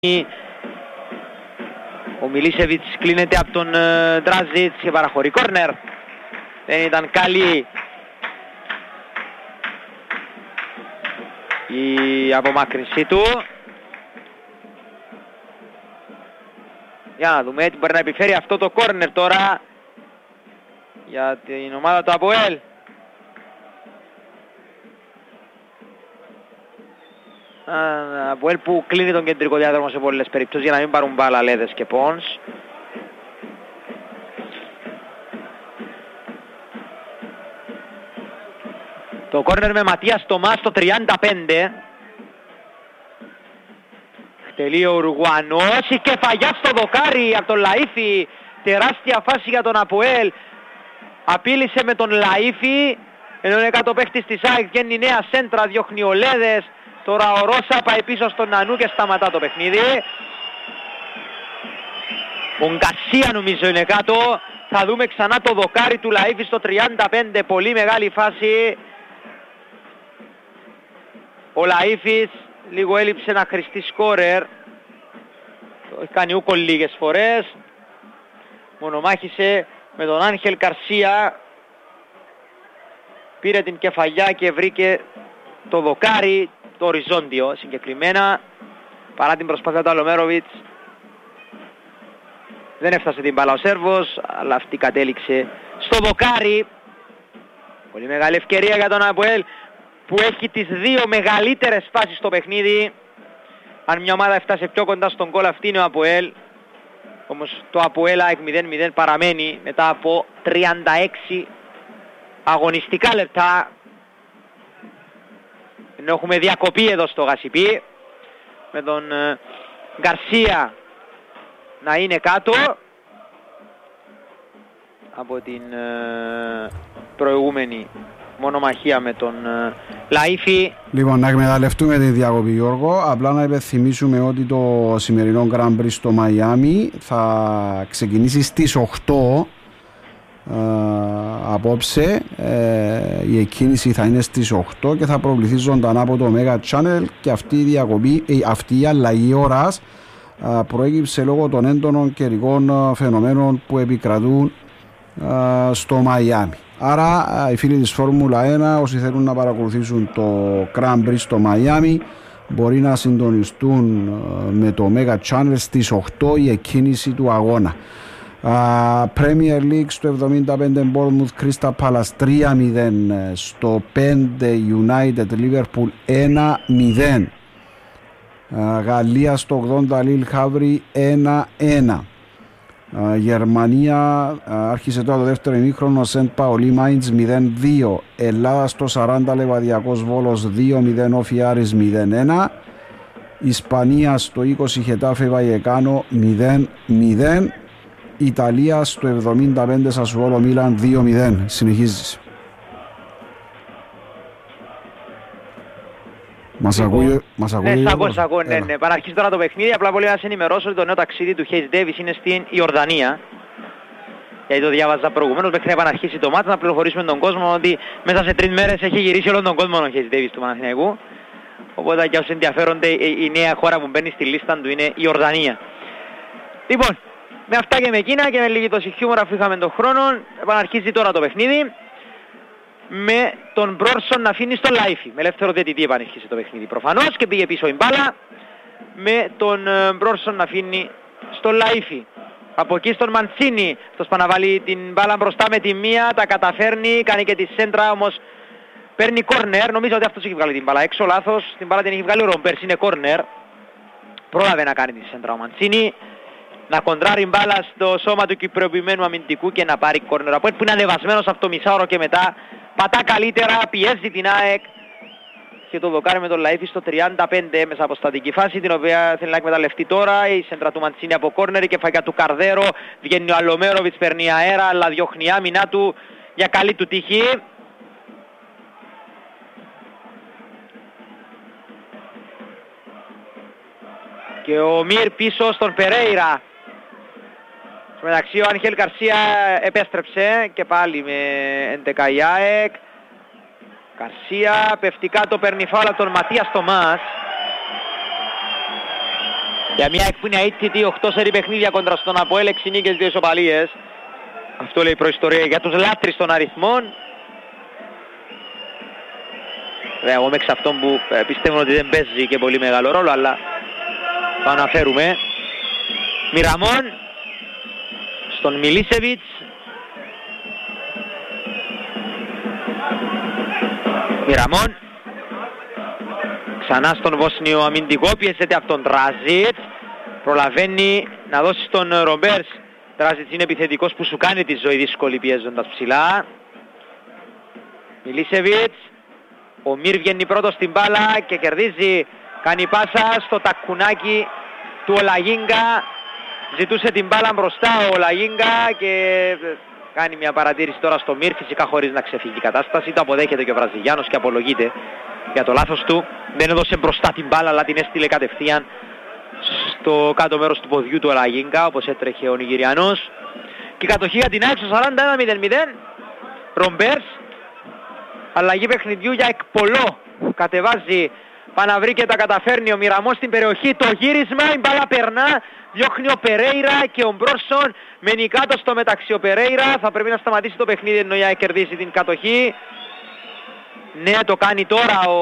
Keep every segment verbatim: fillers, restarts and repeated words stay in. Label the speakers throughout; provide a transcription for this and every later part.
Speaker 1: Ο Μιλίσεβιτς κλείνεται από τον uh, Ντράζιτς και παραχωρεί κόρνερ. Δεν ήταν καλή η απομάκρυνσή του. Για να δούμε τι μπορεί να επιφέρει αυτό το κόρνερ τώρα για την ομάδα του ΑΠΟΕΛ. ΑΠΟΕΛ που κλείνει τον κεντρικό διάδρομο σε πολλές περιπτώσεις για να μην πάρουν μπάλα Λέδες και Πόνς. Το κόρνερ με Ματίας Τομάς στο τριάντα πέντε. Τελεί ο Ουρουγουανός, η κεφαγιά στο δοκάρι από τον Λαΐφη. Τεράστια φάση για τον ΑΠΟΕΛ. Απείλησε με τον Λαΐφη, ενώ είναι κάτω παίχτης της ΑΕΚ, βγαίνει νέα σέντρα, διώχνει ο Λέδες. Τώρα ο Ρώσα πάει πίσω στον Νανού και σταματά το παιχνίδι. Ο Γκασία νομίζω είναι κάτω. Θα δούμε ξανά το δοκάρι του Λαΐφη στο τριάντα πέντε, πολύ μεγάλη φάση. Ο Λαΐφης λίγο έλειψε να χρηστεί σκόρερ. Το έχει κάνει ούκο λίγες φορές. Μονομάχησε με τον Άγχελ Καρσία. Πήρε την κεφαλιά και βρήκε το δοκάρι, το οριζόντιο συγκεκριμένα. Παρά την προσπάθεια του Αλομέροβιτς δεν έφτασε την μπάλα ο Σέρβος, αλλά αυτή κατέληξε στο δοκάρι. Πολύ μεγάλη ευκαιρία για τον ΑΠΟΕΛ που έχει τις δύο μεγαλύτερες φάσεις στο παιχνίδι. Αν μια ομάδα έφτασε πιο κοντά στον γκολ, αυτή είναι ο ΑΠΟΕΛ. Όμως το ΑΠΟΕΛ ΑΕΚ μηδέν μηδέν παραμένει μετά από τριάντα έξι αγωνιστικά λεπτά. Ενώ έχουμε διακοπή εδώ στο Γασιπί, με τον ε, Γκαρσία να είναι κάτω από την ε, προηγούμενη μονομαχία με τον ε, Λαΐφη.
Speaker 2: Λοιπόν, να εκμεταλλευτούμε τη διακοπή, Γιώργο. Απλά να υπενθυμίσουμε ότι το σημερινό Grand Prix στο Μαϊάμι θα ξεκινήσει στις οκτώ. Uh, απόψε uh, η εκκίνηση θα είναι στις οκτώ και θα προβληθεί ζωντανά από το Mega Channel, και αυτή η διακοπή, ε, αυτή η αλλαγή ώρας uh, προέκυψε λόγω των έντονων καιρικών uh, φαινομένων που επικρατούν uh, στο Μαϊάμι. Άρα uh, οι φίλοι της Φόρμουλα ένα, όσοι θέλουν να παρακολουθήσουν το Grand Prix στο Μαϊάμι, μπορεί να συντονιστούν uh, με το Mega Channel στις οκτώ η εκκίνηση του αγώνα. Uh, Premier League στο εβδομήντα πέντε Bournemouth Crystal Palace τρία μηδέν, στο πέντε United Liverpool ένα μηδέν, uh, Γαλλία στο ογδόντα Lille Havre ένα ένα, uh, Γερμανία uh, άρχισε τώρα το δεύτερο ημίχρονο Σεντ Παολί Mainz μηδέν δύο, Ελλάδα στο σαράντα Λεβαδιακός Βόλος δύο μηδέν, Όφι Άρης μηδέν ένα, Ισπανία στο είκοσι Χετάφε Βαγεκάνο μηδέν μηδέν, Ιταλία στο εβδομήντα πέντε Σασουόλο Μίλαν δύο μηδέν. Συνεχίζεις. Μας ακούει, μας ακούει.
Speaker 1: Ναι, σ' ακούω, σ' ακούω, ναι, ναι. Παραρχίζει τώρα το παιχνίδι, απλά πολύ να σε ενημερώσω ότι το νέο ταξίδι του Hayes Davis είναι στην Ιορδανία. Γιατί το διάβαζα προηγουμένως, μέχρι να επαναρχίσει το μάτς, να πληροφορήσουμε τον κόσμο ότι μέσα σε τρεις μέρες έχει γυρίσει όλον τον κόσμο ο Hayes Davis του Παναθηναϊκού. Οπότε για όσοι ενδιαφέρονται, η νέα χώρα που μπαίνει στη λίστα του είναι η Ιορδανία. Λοιπόν, με αυτά και με εκείνα και με λίγη τόση χιούμορ, αφού είχαμε τον χρόνο, επαναρχίζει τώρα το παιχνίδι με τον Μπρόρσον να αφήνει στο Λαΐφη. Με ελεύθερο διαιτητή επαναρχίζει το παιχνίδι προφανώς και πήγε πίσω η μπάλα, με τον Μπρόρσον να αφήνει στο Λαΐφη. Από εκεί στον Μαντσίνη, αυτός που αναβάλει την μπάλα μπροστά με τη μία, τα καταφέρνει, κάνει και τη σέντρα, όμως παίρνει κόρνερ. Νομίζω ότι αυτός έχει βγάλει την μπάλα έξω, λάθος, την μπάλα την έχει βγάλει ο Ρομπέρς, είναι κόρνερ. Πρόλαβε να κάνει τη σέντρα ο Μαντσίνη, να κοντράρει μπάλα στο σώμα του κυπριοποιημένου αμυντικού και να πάρει κόρνερ. Από που είναι ανεβασμένος από το μισάωρο και μετά πατά καλύτερα, πιέζει την ΑΕΚ και το δοκάρει με τον Λαΐφη στο τριάντα πέντε μέσα από στατική φάση, την οποία θέλει να εκμεταλλευτεί τώρα. Η σέντρα του Μαντσίνη από κόρνερ, η κεφαγιά του Καρδέρο, βγαίνει ο Αλομέροβιτς, παίρνει αέρα, αλλά διώχνει άμυνά του για καλή του τύχη. Και ο Μυρ πίσω στον Περέιρα. Στο μεταξύ ο Άγχελ Καρσία επέστρεψε και πάλι με έντεκα η ΑΕΚ. Καρσία πεφτικά το παίρνει φάουλ από τον Ματίας Τομάς. Για μια εκποινή αίτητη, οκτώ σερί παιχνίδια κόντρα στον ΑΠΟΕΛ, έξι νίκες, δύο ισοπαλίες. Αυτό λέει η προϊστορία για τους λάτρεις των αριθμών. Βέβαια, εγώ είμαι εξ αυτών που ε, πιστεύουν ότι δεν παίζει και πολύ μεγάλο ρόλο, αλλά το αναφέρουμε. Μιραμόν στον Μιλίσεβιτς. Μιραμόν ξανά στον Βόσνιο αμυντικό, πιέζεται από τον Τράζιτς, προλαβαίνει να δώσει στον Ρομπέρς. Τράζιτς είναι επιθετικός που σου κάνει τη ζωή δύσκολη πιέζοντας ψηλά. Μιλίσεβιτς, ο Μυρ βγαίνει πρώτος στην μπάλα και κερδίζει, κάνει πάσα στο τακουνάκι του Ολαγίνγκα. Ζητούσε την μπάλα μπροστά ο Ολαγίνγκα και κάνει μια παρατήρηση τώρα στο Μυρ, φυσικά χωρίς να ξεφύγει η κατάσταση. Το αποδέχεται και ο Βραζιλιάνος και απολογείται για το λάθος του. Δεν έδωσε μπροστά την μπάλα, αλλά την έστειλε κατευθείαν στο κάτω μέρος του ποδιού του Ολαγίνγκα, όπως έτρεχε ο Νιγηριανός. Και η κατοχή για την ΑΕΚ στο σαράντα ένα μηδέν μηδέν. Ρομπέρς, αλλαγή παιχνιδιού για Εκπολό. Κατεβάζει, Παναβρή και τα καταφέρνει ο Μιραμόν στην περιοχή. Το γύρισμα, η μπάλα περνά. Διώχνει ο Περέιρα και ο Μπρόρσον. Μένει κάτω στο μεταξύ ο Περέιρα. Θα πρέπει να σταματήσει το παιχνίδι ενώ η ΑΕΚ κερδίσει την κατοχή. Ναι, το κάνει τώρα ο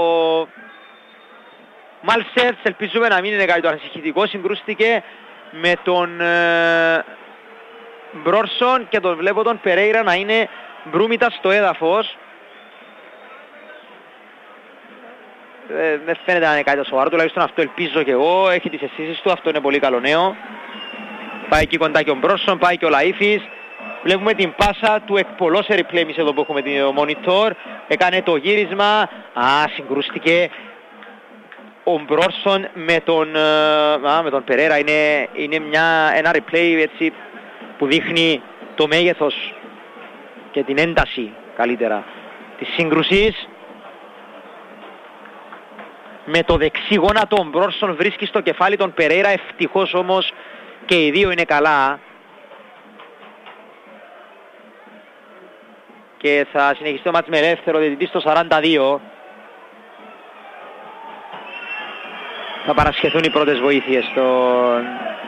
Speaker 1: Μάλσερτς. Ελπίζουμε να μην είναι κάτι το ανησυχητικό. Συγκρούστηκε με τον ε, Μπρόρσον και τον βλέπω τον Περέιρα να είναι μπρούμητα στο έδαφος. Ε, δεν φαίνεται να είναι κάτι σοβαρό, τουλάχιστον αυτό ελπίζω και εγώ. Έχει τις αισθήσεις του, αυτό είναι πολύ καλό νέο. Πάει εκεί κοντά και ο Μπρόσον, πάει και ο Λαΐφης. Βλέπουμε την πάσα του Εκπολό σε replay, εμείς εδώ που έχουμε το monitor. Έκανε το γύρισμα. Α, συγκρούστηκε ο Μπρόσον με τον, α, με τον Περέρα. Είναι, είναι μια, ένα replay έτσι, που δείχνει το μέγεθος και την ένταση καλύτερα της σύγκρουσης. Με το δεξί γόνατο ο Μπρόρσον βρίσκει στο κεφάλι τον Περέιρα, ευτυχώς όμως και οι δύο είναι καλά. Και θα συνεχιστεί το μάτς με ελεύθερο διαιτητή στο σαράντα δύο. Θα παρασχεθούν οι πρώτες βοήθειες στον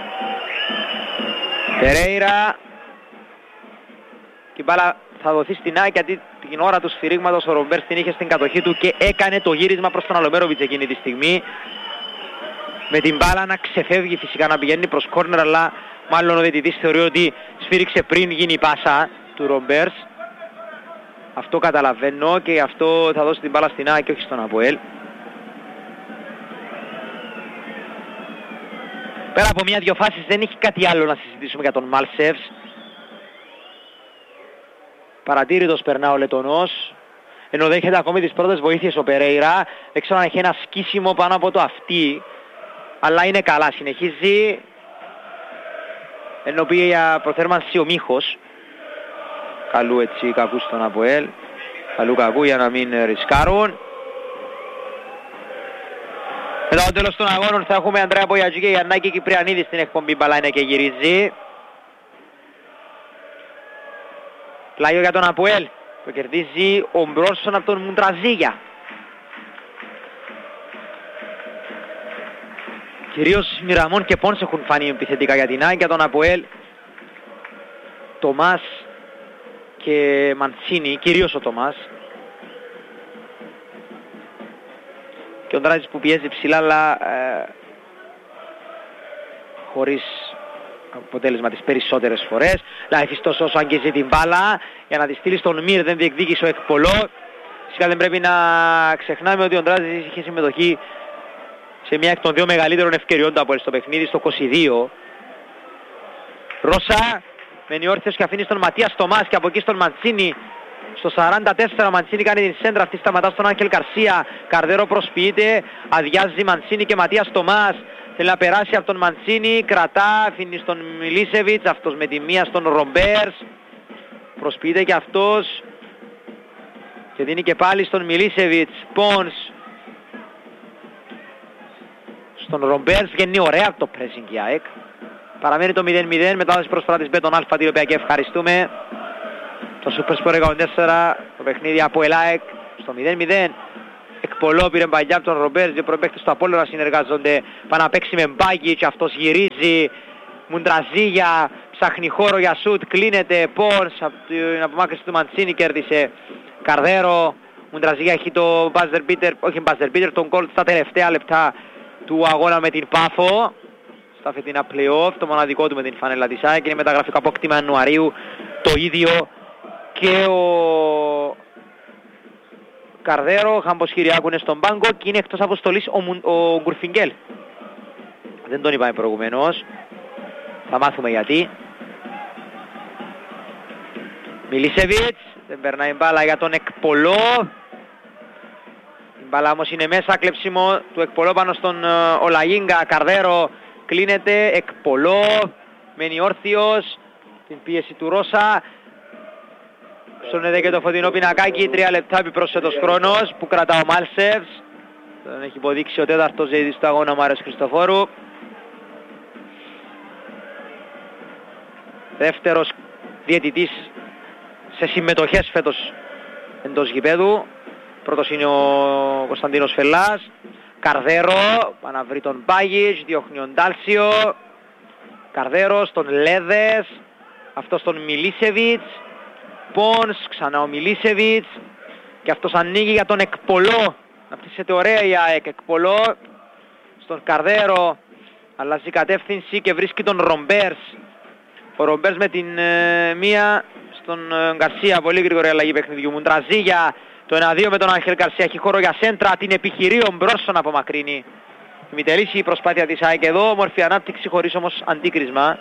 Speaker 1: Περέιρα. Και η μπάλα θα δοθεί στην ΑΕΚ, γιατί την ώρα του σφυρίγματος ο Ρομπέρς την είχε στην κατοχή του και έκανε το γύρισμα προς τον Αλομέροβιτς εκείνη τη στιγμή. Με την μπάλα να ξεφεύγει, φυσικά να πηγαίνει προς κόρνερ, αλλά μάλλον ο διαιτητής θεωρεί ότι σφύριξε πριν γίνει η πάσα του Ρομπέρς. Αυτό καταλαβαίνω και γι' αυτό θα δώσει την μπάλα στην ΑΕΚ και όχι στον ΑΠΟΕΛ. Πέρα από μια-δυο φάσεις δεν έχει κάτι άλλο να συζητήσουμε για τον Μάλσεβς. Παρατήρητος περνά ο Λετωνός, ενώ δέχεται ακόμη τις πρώτες βοήθειες ο Περέιρα. Δεν ξέρω αν έχει ένα σκίσιμο πάνω από το αυτί, αλλά είναι καλά, συνεχίζει. Ενώ πήγε για προθέρμανση ο Μίχος. Καλού έτσι κακού στον ΑΠΟΕΛ. Καλού κακού για να μην ρισκάρουν. Μετά το τέλος των αγώνων θα έχουμε Ανδρέα Μπογιατζή και Γιαννάκη Κυπριανίδη στην εκπομπή Μπαλά είναι και γυρίζει. Πλάγιο για τον ΑΠΟΕΛ. Το κερδίζει ο Μπρόρσον από τον Μουντραζίγια. Κυρίως Μιραμόν και Πόνς έχουν φανεί επιθετικά για την ΑΕΚ. Για τον ΑΠΟΕΛ Τομάς και Μαντσίνη, κυρίως ο Τομάς. Και ο Ντράζης που πιέζει ψηλά, αλλά ε, χωρίς αποτέλεσμα τις περισσότερες φορές. Λαϊφιστός όσο αγγίζει την μπάλα για να τη στείλει στον Μυρ, δεν διεκδίκησε ο Εκπολό. Φυσικά δεν πρέπει να ξεχνάμε ότι ο Ντράζης είχε συμμετοχή σε μια εκ των δύο μεγαλύτερων ευκαιριών του ΑΠΟΕΛ στο παιχνίδι, στο είκοσι δύο. Ρώσα μένει όρθιος και αφήνει στον Ματίας Τομάς και από εκεί στον Μαντσίνη. Στο σαράντα τέσσερα Μαντσίνη κάνει την σέντρα, αυτή σταματά στον Άγγελ Καρσία. Καρδέρο προσποιείται, αδειάζει Μαντσίνη και Ματίας Τομάς. Θέλει να περάσει από τον Μαντσίνη, κρατά, αφήνει στον Μιλίσεβιτς, αυτός με τη μία στον Ρομπέρς. Προσποιείται και αυτός και δίνει και πάλι στον Μιλίσεβιτς. Πόνς στον Ρομπέρς, βγαίνει ωραία από το pressing η ΑΕΚ. Παραμένει το μηδέν μηδέν μετά τις προσφορά της Μπέτον Αλφα, την οποία και ευχαριστούμε. Το Super Sport εκατόν τέσσερα, το παιχνίδι από ΑΕΚ στο μηδέν μηδέν. Εκπολό πήρε παλιά από τον Ρομπέρς, οι προπαίκτες του Απόλλωνα συνεργάζονται. Πάνε να παίξει με Μπάγκη και αυτός γυρίζει. Μουντραζίγια ψάχνει χώρο για σουτ, κλείνεται. Πόρς από την απομάκρυνση του Μαντσίνη κέρδισε. Καρδέρο. Μουντραζίγια έχει το buzzer beater, όχι buzzer beater, τον γκολ στα τελευταία λεπτά του αγώνα με την Πάφο. Στα φετινά play-off, το μοναδικό του με την φανέλα της ΑΕΚ. Είναι μεταγραφικό απόκτημα Ιανουαρίου. Το ίδιο και ο Καρδέρο, ο Χάμπος Κυριάκου είναι στον πάγκο και είναι εκτός αποστολής ο, Μουν, ο Γκουρφιγγέλ. Δεν τον είπαμε προηγουμένως. Θα μάθουμε γιατί. Μιλίσεβιτς, δεν περνάει μπάλα για τον Εκπολό. Η μπάλα όμως είναι μέσα, κλέψιμο του Εκπολό πάνω στον uh, Ολαγίνγκα. Καρδέρο κλείνεται, Εκπολό, μένει όρθιος, την πίεση του Ρώσα. Ψώνεται και το φωτεινό πινακάκι, τρία λεπτά επιπρόσθετος χρόνος που κρατά ο Μάλσεβς. Τον έχει υποδείξει ο τέταρτος ζήτης του αγώνα Μάριος Χριστοφόρου. Δεύτερος διαιτητής σε συμμετοχές φέτος εντός γηπέδου. Πρώτος είναι ο Κωνσταντίνος Φελάς. Καρδέρο, πάνε να βρει τον Μπάγιτς, διώχνει ο Ντάλσιο. Καρδέρο στον Λέδες, αυτός τον Μιλίσεβιτς. Πόνς, ξανά ο Μιλίσεβιτς. Και αυτός ανοίγει για τον Εκπολό. Να πτήσετε ωραία η ΑΕΚ. Εκπολό στον Καρδέρο. Αλλάζει κατεύθυνση και βρίσκει τον Ρομπέρς. Ο Ρομπέρς με την ε, μία στον ε, Γκαρσία. Πολύ γρήγορη αλλαγή παιχνιδιού. Μουντραζίγια. Το ένα δύο με τον Άγχελ Γκαρσία. Έχει χώρο για σέντρα. Την επιχειρεί ο Μπρόσον απομακρύνει. Ημιτελής η προσπάθεια της ΑΕΚ εδώ. Μορφή ανάπτυξη χωρίς όμως αντίκρισμα.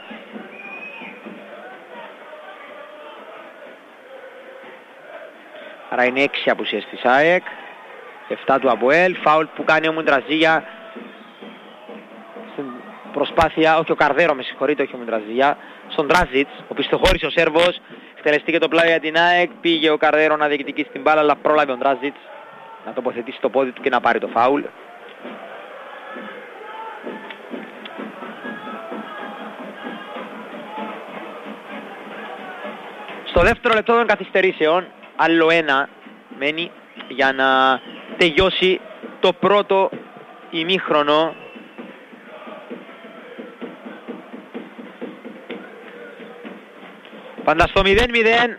Speaker 1: Άρα είναι έξι απουσίες της ΑΕΚ. επτά του ΑΠΟΕΛ. Φάουλ που κάνει ο Μουντραζίγια στην προσπάθεια, όχι ο Καρδέρο με συγχωρείτε, όχι ο Μουντραζίγια, στον Ντράζιτς, ο οποίος το χώρισε ο Σέρβος. Εκτελεστεί και το πλάι για την ΑΕΚ. Πήγε ο Καρδέρο να διεκδικήσει την μπάλα, αλλά πρόλαβε ο Ντράζιτς να τοποθετήσει το πόδι του και να πάρει το φάουλ. Στο δεύτερο λεπτό των καθυστερήσεων, άλλο ένα μένει για να τελειώσει το πρώτο ημίχρονο. Πάντα στο μηδέν μηδέν.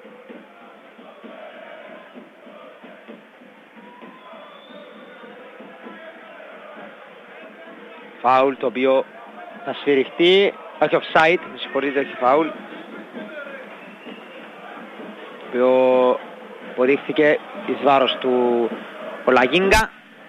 Speaker 1: Φάουλ το οποίο θα σφυριχτεί, όχι offside, με συγχωρείτε, όχι φάουλ. Το οποίο αποδείχθηκε εις βάρος του Ολαγίνγκα.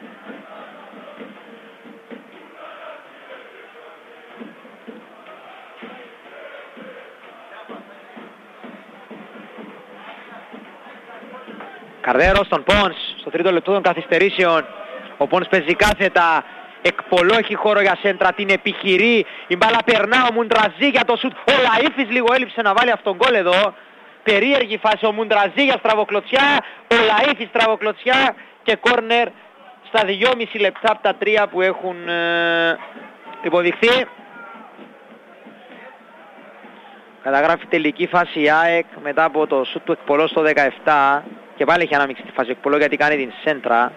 Speaker 1: Καρδέρο στον Πόνς, στο τρίτο λεπτό των καθυστερήσεων. Ο Πόνς παίζει κάθετα. Εκπολό έχει χώρο για σέντρα, την επιχειρεί. Η μπάλα περνά, ο Μουντραζί για το σουτ. Ο Λαΐφης λίγο έλειψε να βάλει αυτόν γκολ εδώ. Περίεργη φάση, ο Μουντραζί για στραβοκλωτσιά. Ο Λαΐφης στραβοκλωτσιά και κόρνερ στα δυόμιση λεπτά από τα τρία που έχουν ε, υποδειχθεί. Καταγράφει τελική φάση η ΑΕΚ μετά από το σουτ του Εκπολό στο δεκαεπτά. Και πάλι έχει ανάμειξη τη φάση Εκπολό γιατί κάνει την σέντρα.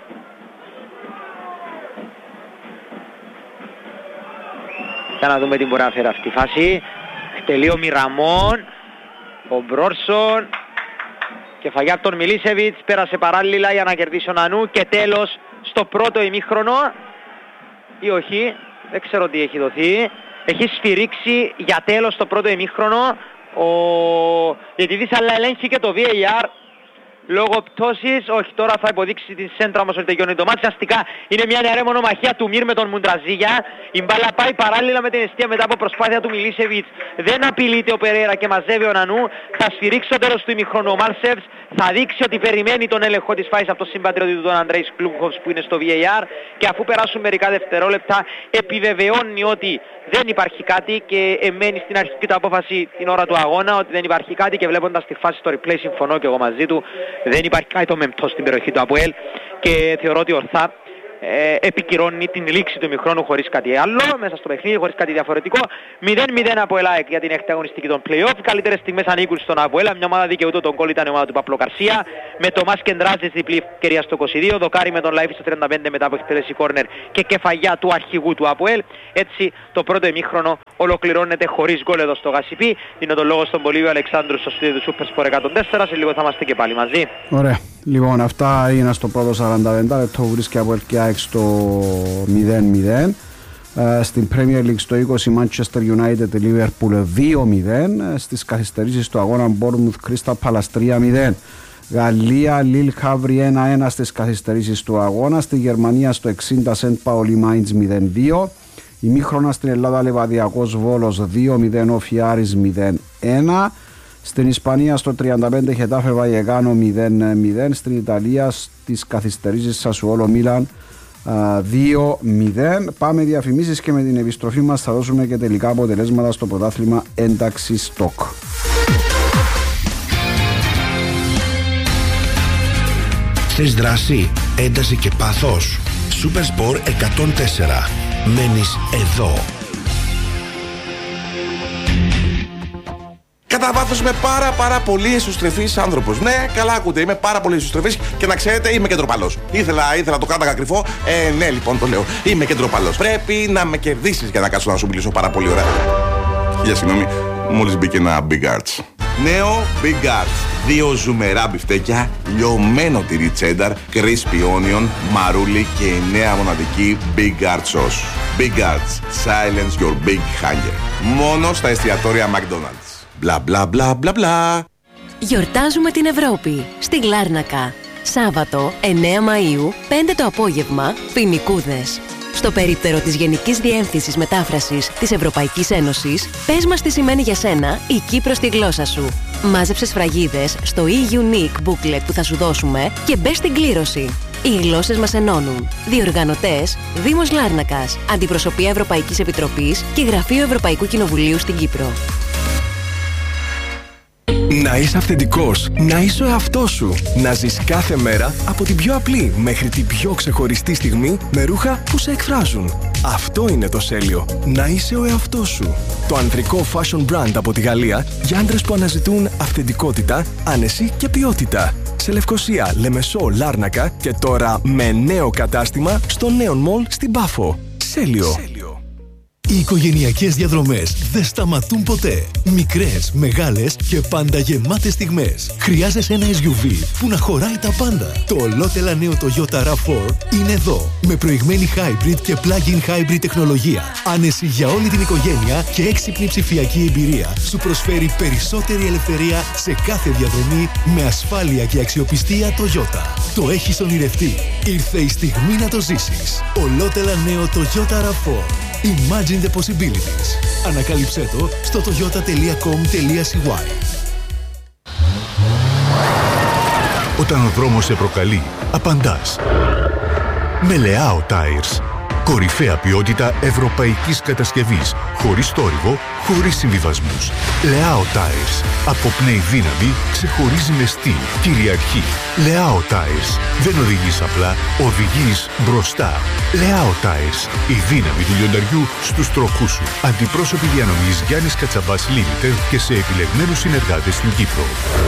Speaker 1: Για να δούμε τι μπορεί να φέρει αυτή η φάση. Τελείο Μιραμόν. Ο Μπρόρσον. Κεφαγιά από τον Μιλίσεβιτς. Πέρασε παράλληλα για να κερδίσει ο Νανού. Και τέλος στο πρώτο ημίχρονο. Ή όχι. Δεν ξέρω τι έχει δοθεί. Έχει σφυρίξει για τέλος στο πρώτο ημίχρονο. Ο διαιτητής αλλά ελέγχει και το βι έι αρ. Λόγω πτώσης, όχι τώρα θα υποδείξει τη σέντρα όμως ότι τελειώνει το μάτς. Αστικά είναι μια νεαρή μονομαχία του Μυρ με τον Μουντραζίγια. Η μπάλα πάει παράλληλα με την αιστεία μετά από προσπάθεια του Μιλίσεβιτς. Δεν απειλείται ο Περέρα και μαζεύει ο Νανού. Θα σφυρίξει το τέλος του ημιχρονού ο Μάλσεβς. Θα δείξει ότι περιμένει τον έλεγχο της φάσης από τον συμπατριώτη του τον Αντρέης Κλούγκοφς που είναι στο βι έι αρ. Και αφού περάσουν μερικά δευτερόλεπτα επιβεβαιώνει ότι δεν υπάρχει κάτι και εμένει στην αρχική του απόφαση την ώρα του αγώνα ότι δεν υπάρχει κάτι και βλέποντας τη φάση στο replay συμφωνώ και εγώ μαζί του. Δεν υπάρχει κάτι το μεμπτό στην περιοχή του ΑΠΟΕΛ και θεωρώ ότι ορθά ε, επικυρώνει την λήξη του ημιχρόνου χωρίς κάτι άλλο, μέσα στο παιχνίδι, χωρίς κάτι διαφορετικό. μηδέν μηδέν από ΑΕΚ για την έκτη αγωνιστική των play-off. Καλύτερες στιγμές ανήκουν στον ΑΠΟΕΛ. Μια ομάδα δικαιούτο τον γκολ ήταν η ομάδα του Παπλο Καρσία. Με το Μάσκεν Ντράζης διπλή ευκαιρία στο είκοσι δύο. Δοκάρι με τον Λαϊφ στο τριάντα πέντε μετά από εκτέλεση κόρνερ και κεφαγιά του αρχηγού του ΑΠΟΕΛ. Έτσι το πρώτο ημίχρονο ολοκληρώνεται χωρίς γκολ εδώ στο Γασιπί. Δίνω τον λόγο στον Πολύβιο Αλεξάνδρου στο στούντιο του Super Sport εκατόν τέσσερα. Σε λίγο θα είμαστε και πάλι μαζί.
Speaker 2: Ωραία. Λοιπόν, αυτά έγιναν στο πρώτο σαράντα πέντε λεπτό που βρίσκει από και ΑΕΚ στο μηδέν μηδέν. Uh, στην Premier League στο είκοσι Manchester United Liverpool δύο μηδέν. Uh, στις καθυστερήσεις του αγώνα Bournemouth Crystal Palace τρία μηδέν. Γαλλία Lille Havre ένα ένα στις καθυστερήσεις του αγώνα. Στη Γερμανία στο εξήντα Saint Pauli Mainz μηδέν δύο. Ημίχρονα στην Ελλάδα Λεβαδιακός Βόλος δύο μηδέν, Όφι Άρης μηδέν ένα. Στην Ισπανία στο τριάντα πέντε Χετάφε Βαγεκάνο μηδέν μηδέν. Στην Ιταλία στις καθυστερήσεις Σασουόλο Μίλαν δύο μηδέν. Πάμε διαφημίσεις και με την επιστροφή μας θα δώσουμε και τελικά αποτελέσματα στο πρωτάθλημα ένταξη στοκ.
Speaker 3: Θες δράση, ένταση και πάθος? Super Sport εκατόν τέσσερα. Μένεις εδώ.
Speaker 4: Κατά βάθος είμαι πάρα πάρα πολύ εσωστρεφής άνθρωπος. Ναι, καλά ακούτε, είμαι πάρα πολύ εσωστρεφής και να ξέρετε είμαι κεντροπαλός. Ήθελα, ήθελα το κράταγα κρυφό, ε, ναι λοιπόν το λέω, είμαι κεντροπαλός. Πρέπει να με κερδίσεις για να κάτσω να σου μιλήσω πάρα πολύ ωραία. Για συγγνώμη, μόλις μπήκε ένα Big Arts. Νέο Big Arts. Δύο ζουμερά μπιφτέκια, λιωμένο τυρί τσένταρ, crispy onion, μαρούλι και η νέα μοναδική Big Arts sauce. Big Arts. Silence your big hunger. Μόνο στα εστιατόρια McDonald's. Μπλα μπλα μπλα μπλα μπλα.
Speaker 5: Γιορτάζουμε την Ευρώπη στη Λάρνακα. Σάββατο εννέα Μαΐου, πέντε το απόγευμα, ποινικούδες. Στο περίπτερο της Γενικής Διεύθυνσης Μετάφρασης της Ευρωπαϊκής Ένωσης, πες μας τι σημαίνει για σένα η Κύπρος στη γλώσσα σου. Μάζεψε σφραγίδες στο e-Unique booklet που θα σου δώσουμε και μπες στην κλήρωση. Οι γλώσσες μας ενώνουν. Διοργανωτές, Δήμος Λάρνακας, Αντιπροσωπεία Ευρωπαϊκής Επιτροπής και Γραφείο Ευρωπαϊκού Κοινοβουλίου στην Κύπρο.
Speaker 6: Να είσαι αυθεντικός, να είσαι ο εαυτός σου. Να ζεις κάθε μέρα από την πιο απλή μέχρι την πιο ξεχωριστή στιγμή με ρούχα που σε εκφράζουν. Αυτό είναι το Σέλιο. Να είσαι ο εαυτός σου. Το ανδρικό fashion brand από τη Γαλλία για άντρες που αναζητούν αυθεντικότητα, άνεση και ποιότητα. Σε Λευκοσία, Λεμεσό, Λάρνακα και τώρα με νέο κατάστημα στο Neon Mall στην Πάφο. Σέλιο.
Speaker 7: Οι οικογενειακές διαδρομές δεν σταματούν ποτέ. Μικρές, μεγάλες και πάντα γεμάτες στιγμές. Χρειάζεσαι ένα ες γιου βι που να χωράει τα πάντα. Το ολότελα νέο Toyota ραβ φορ είναι εδώ. Με προηγμένη hybrid και plug-in hybrid τεχνολογία. Άνεση για όλη την οικογένεια και έξυπνη ψηφιακή εμπειρία. Σου προσφέρει περισσότερη ελευθερία σε κάθε διαδρομή με ασφάλεια και αξιοπιστία Toyota. Το έχεις ονειρευτεί. Ήρθε η στιγμή να το ζήσεις. Ολότελα νέο Toyota ραβ φορ. Imagine the possibilities. Ανακάλυψέ το στο toyota τελεία com τελεία σι γουάι.
Speaker 8: Όταν ο δρόμος σε προκαλεί, απαντάς. Με Leao Tires. Κορυφαία ποιότητα ευρωπαϊκής κατασκευής. Χωρίς θόρυβο, χωρίς συμβιβασμούς. Leao Tires. Αποπνέει δύναμη, ξεχωρίζει με στυλ, κυριαρχεί. Leao Tires. Δεν οδηγείς απλά, οδηγείς μπροστά. Leao Tires. Η δύναμη του λιονταριού στους τροχούς σου. Αντιπρόσωποι διανομής Γιάννης Κατσαμπάς Limited και σε επιλεγμένους συνεργάτες στην Κύπρο.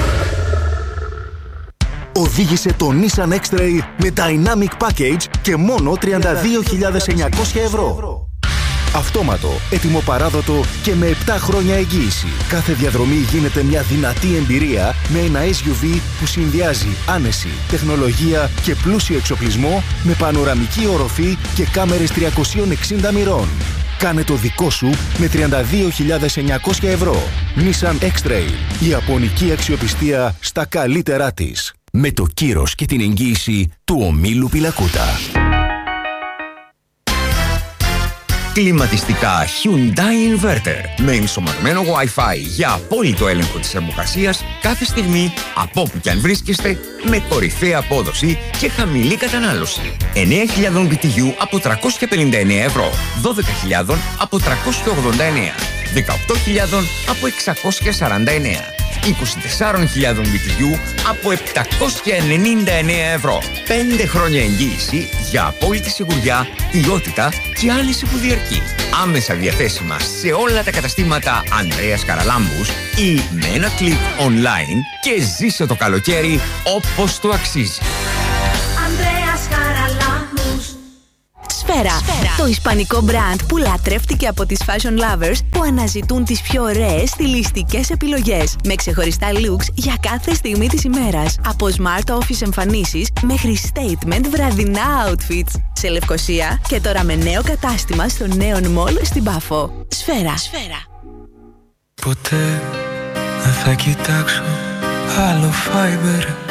Speaker 7: Οδήγησε το Nissan X-Trail με Dynamic Package και μόνο τριάντα δύο χιλιάδες εννιακόσια ευρώ. Αυτόματο, έτοιμο παράδοτο και με επτά χρόνια εγγύηση. Κάθε διαδρομή γίνεται μια δυνατή εμπειρία με ένα ες γιου βι που συνδυάζει άνεση, τεχνολογία και πλούσιο εξοπλισμό με πανοραμική οροφή και κάμερες τριακόσιων εξήντα μοιρών. Κάνε το δικό σου με τριάντα δύο χιλιάδες εννιακόσια ευρώ. Nissan X-Trail. Η ιαπωνική αξιοπιστία στα καλύτερά της. Με το κύρος και την εγγύηση του ομίλου Πιλακούτα.
Speaker 9: Κλιματιστικά Hyundai Inverter με ενσωματωμένο Wi-Fi για απόλυτο έλεγχο της θερμοκρασίας κάθε στιγμή από όπου και αν βρίσκεστε με κορυφαία απόδοση και χαμηλή κατανάλωση. εννέα χιλιάδες μπι τι γιου από τριακόσια πενήντα εννέα ευρώ, δώδεκα χιλιάδες από τριακόσια ογδόντα εννέα, δεκαοκτώ χιλιάδες από εξακόσια σαράντα εννέα. είκοσι τεσσάρες χιλιάδες μπι τι γιου από επτακόσια ενενήντα εννέα ευρώ. πέντε χρόνια εγγύηση για απόλυτη σιγουριά, ποιότητα και άνεση που διαρκεί. Άμεσα διαθέσιμα σε όλα τα καταστήματα Ανδρέας Καραλάμπους ή με ένα κλικ online και ζήσε το καλοκαίρι όπως το αξίζει.
Speaker 10: Ανδρέας Καραλάμπους.
Speaker 11: Σφαίρα. Σφαίρα, το ισπανικό μπραντ που λατρεύτηκε από τις fashion lovers που αναζητούν τις πιο ωραίες στιλιστικές επιλογές με ξεχωριστά looks για κάθε στιγμή της ημέρας. Από smart office εμφανίσεις μέχρι statement βραδινά outfits. Σε Λευκοσία και τώρα με νέο κατάστημα στο Neon Mall στην Πάφο. Σφαίρα. Σφαίρα.
Speaker 12: Ποτέ δεν θα κοιτάξω άλλο Fiber.